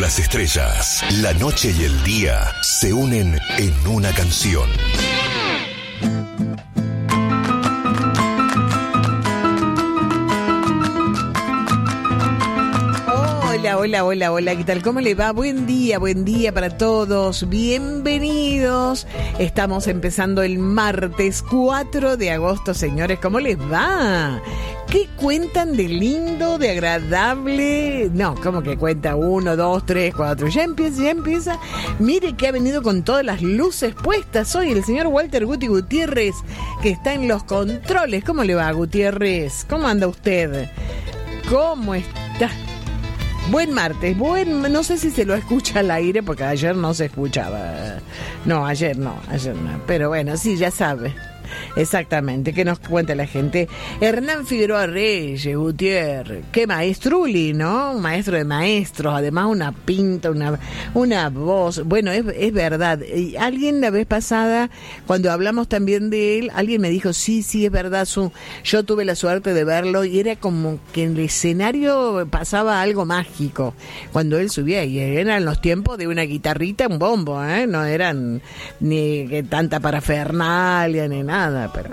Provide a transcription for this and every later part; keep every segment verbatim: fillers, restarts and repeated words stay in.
las estrellas, la noche y el día se unen en una canción. Hola, hola, hola, hola, ¿qué tal? ¿Cómo le va? Buen día, buen día para todos. Bienvenidos. Estamos empezando el martes cuatro de agosto, señores. ¿Cómo les va? ¿Qué cuentan de lindo, de agradable? No, ¿cómo que cuenta? Uno, dos, tres, cuatro. Ya empieza, ya empieza. Mire que ha venido con todas las luces puestas hoy el señor Walter Guti Gutiérrez, que está en los controles. ¿Cómo le va, Gutiérrez? ¿Cómo anda usted? ¿Cómo está? Buen martes, buen, no sé si se lo escucha al aire porque ayer no se escuchaba. No, ayer no, ayer no. Pero bueno, sí, ya sabe. Exactamente, que nos cuenta la gente. Hernán Figueroa Reyes, Gutiérrez, qué maestruli, ¿no? Un maestro de maestros, además una pinta, una, una voz. Bueno, es, es verdad. Alguien la vez pasada, cuando hablamos también de él, alguien me dijo, sí, sí, es verdad, su, yo tuve la suerte de verlo y era como que en el escenario pasaba algo mágico cuando él subía, y eran los tiempos de una guitarrita, un bombo, ¿eh? No eran ni que tanta parafernalia ni nada. Nada, pero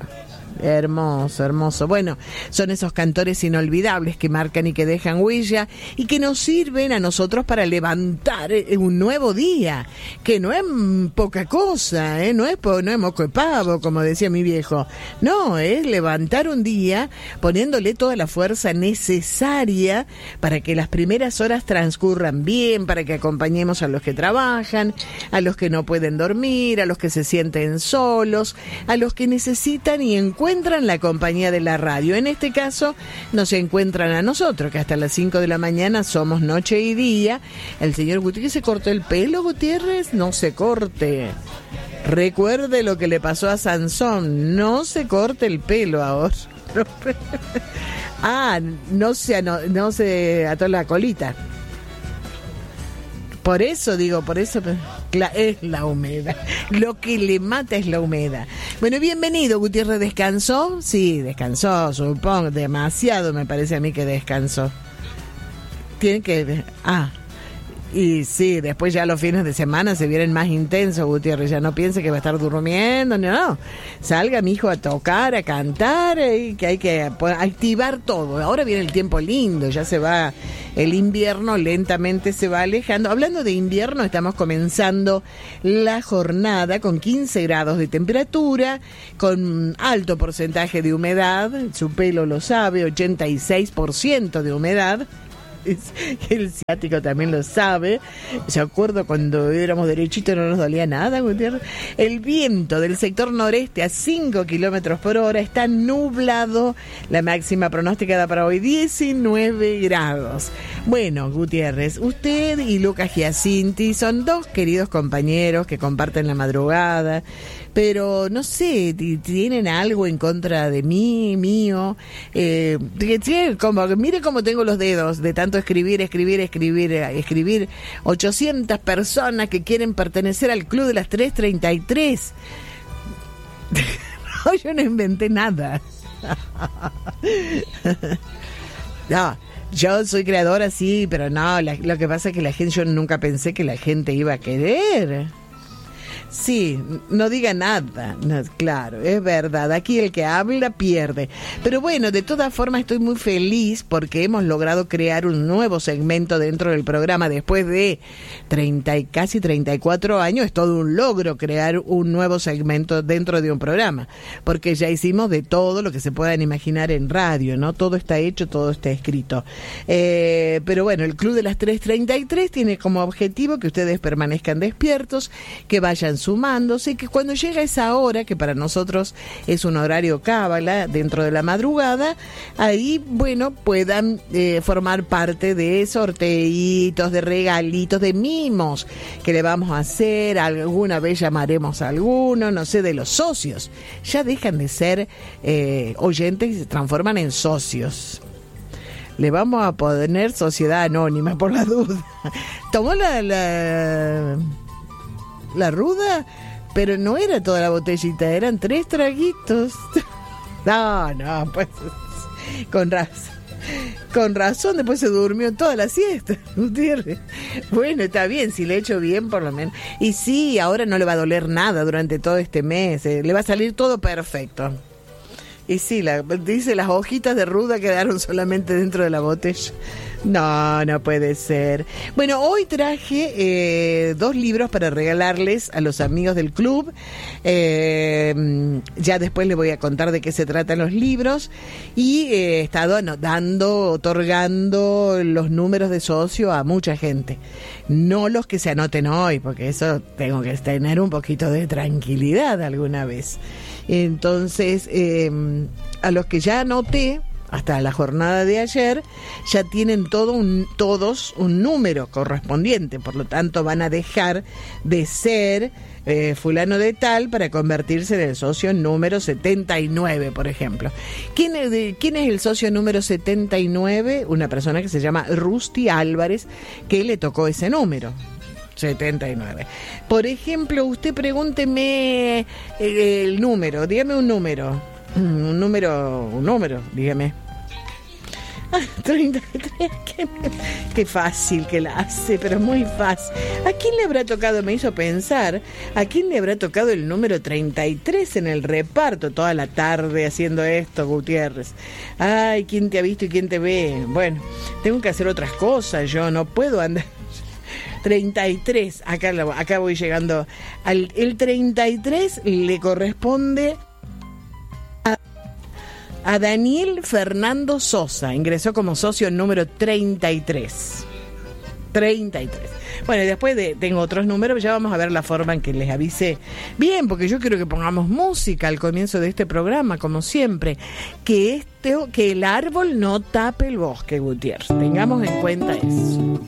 hermoso, hermoso. Bueno, son esos cantores inolvidables que marcan y que dejan huella y que nos sirven a nosotros para levantar un nuevo día, que no es poca cosa, ¿eh? no es po- no es moco de pavo, como decía mi viejo. No, es levantar un día poniéndole toda la fuerza necesaria para que las primeras horas transcurran bien, para que acompañemos a los que trabajan, a los que no pueden dormir, a los que se sienten solos, a los que necesitan y encuentran encuentran la compañía de la radio. En este caso nos encuentran a nosotros, que hasta las cinco de la mañana somos noche y día. El señor Gutiérrez se cortó el pelo, Gutiérrez, no se corte. Recuerde lo que le pasó a Sansón, no se corte el pelo ahora. Ah, no se, no, no se ató la colita. Por eso digo, por eso es la humedad. Lo que le mata es la humedad. Bueno, bienvenido, Gutiérrez. ¿Descansó? Sí, descansó, supongo. Demasiado me parece a mí que descansó. Tiene que... Ah, y sí, después ya los fines de semana se vienen más intensos, Gutiérrez. Ya no piense que va a estar durmiendo, no. Salga, mi hijo, a tocar, a cantar, y que hay que activar todo. Ahora viene el tiempo lindo, ya se va el invierno, lentamente se va alejando. Hablando de invierno, estamos comenzando la jornada con quince grados de temperatura, con alto porcentaje de humedad. Su pelo lo sabe, ochenta y seis por ciento de humedad. El ciático también lo sabe. Se acuerdo cuando éramos derechitos no nos dolía nada, Gutiérrez. El viento del sector noreste a cinco kilómetros por hora, está nublado. La máxima pronosticada para hoy diecinueve grados. Bueno, Gutiérrez, usted y Lucas Giacinti son dos queridos compañeros que comparten la madrugada, pero no sé, tienen algo en contra de mí, mío. Eh, como, mire cómo tengo los dedos de tanto escribir, escribir, escribir, escribir. ochocientas personas que quieren pertenecer al Club de las tres treinta y tres. No, yo no inventé nada. No, yo soy creadora, sí, pero no, la, lo que pasa es que la gente, yo nunca pensé que la gente iba a querer. Sí, no diga nada, no, claro, es verdad, aquí el que habla pierde. Pero bueno, de todas formas estoy muy feliz porque hemos logrado crear un nuevo segmento dentro del programa después de treinta y casi treinta y cuatro años. Es todo un logro crear un nuevo segmento dentro de un programa, porque ya hicimos de todo lo que se puedan imaginar en radio, ¿no? Todo está hecho, todo está escrito. Eh, pero bueno, el Club de las tres treinta y tres tiene como objetivo que ustedes permanezcan despiertos, que vayan sumándose, que cuando llega esa hora, que para nosotros es un horario cábala dentro de la madrugada, ahí, bueno, puedan eh, formar parte de sorteitos, de regalitos, de mimos que le vamos a hacer. Alguna vez llamaremos a alguno, no sé, de los socios. Ya dejan de ser eh, oyentes y se transforman en socios. Le vamos a poner sociedad anónima por la duda. Tomó la... la la ruda, pero no era toda la botellita, eran tres traguitos. No, no, pues con razón. Con razón, después se durmió toda la siesta. Bueno, está bien, si le he hecho bien por lo menos. Y sí, ahora no le va a doler nada durante todo este mes, eh, le va a salir todo perfecto. Y sí, la, dice, las hojitas de ruda quedaron solamente dentro de la botella. No, no puede ser. Bueno, hoy traje eh, dos libros para regalarles a los amigos del club. Eh, ya después les voy a contar de qué se tratan los libros. Y eh, he estado anotando, otorgando los números de socio a mucha gente. No los que se anoten hoy, porque eso tengo que tener un poquito de tranquilidad alguna vez. Entonces, eh, a los que ya anoté hasta la jornada de ayer, ya tienen todo un, todos un número correspondiente, por lo tanto van a dejar de ser eh, fulano de tal para convertirse en el socio número setenta y nueve, por ejemplo. ¿Quién es, de, ¿Quién es el socio número setenta y nueve? Una persona que se llama Rusty Álvarez, que le tocó ese número. setenta y nueve. Por ejemplo, usted pregúnteme el, el número, dígame un número. Un número, un número, dígame. Ah, treinta y tres, qué, qué fácil que la hace, pero muy fácil. ¿A quién le habrá tocado? Me hizo pensar, ¿a quién le habrá tocado el número treinta y tres en el reparto toda la tarde haciendo esto, Gutiérrez? Ay, ¿quién te ha visto y quién te ve? Bueno, tengo que hacer otras cosas, yo no puedo andar. treinta y tres, acá, acá voy llegando. Al, el treinta y tres le corresponde a, a Daniel Fernando Sosa. Ingresó como socio número treinta y tres. treinta y tres. Bueno, y después de, tengo otros números, ya vamos a ver la forma en que les avisé. Bien, porque yo quiero que pongamos música al comienzo de este programa, como siempre. Que, este, que el árbol no tape el bosque, Gutiérrez. Tengamos en cuenta eso.